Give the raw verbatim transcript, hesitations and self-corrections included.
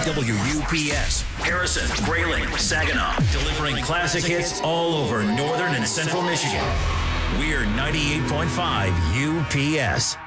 W U P S, Harrison, Grayling, Saginaw, delivering classic hits all over northern and central Michigan. We're ninety-eight point five U P S.